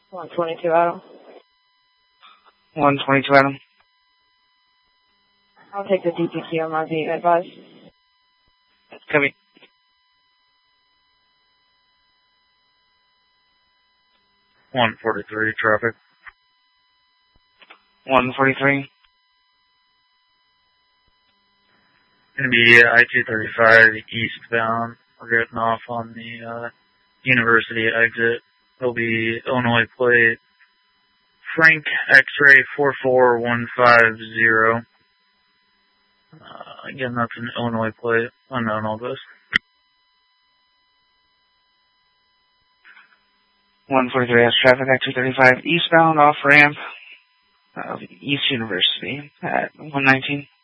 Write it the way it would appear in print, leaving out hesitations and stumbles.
122 Adam. 122 Adam. I'll take the DPT on my beat, advise. Copy. 143 traffic. 143. Gonna be I-235 eastbound. We're getting off on the University exit. There'll be Illinois plate Frank X-ray 44150. Again, that's an Illinois plate. Unknown all this. 143 has traffic at 235 eastbound off ramp of East University at 119.